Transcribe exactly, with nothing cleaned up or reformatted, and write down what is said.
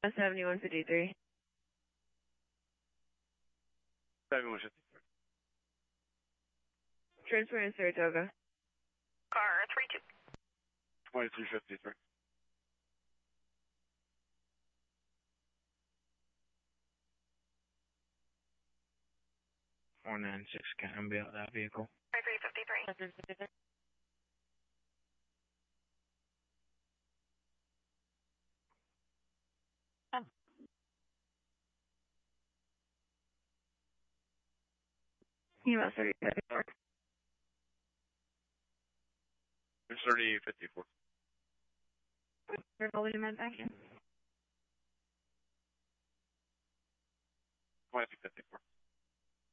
seventy-one fifty-three. seventy-one fifty-three. Transferring Saratoga. Car three two. twenty-three fifty-three. four nine six, can't be out that vehicle. twenty-three fifty-three. You about thirty fifty-four. thirty fifty-four. You're holding him back in. twenty-two fifty-four.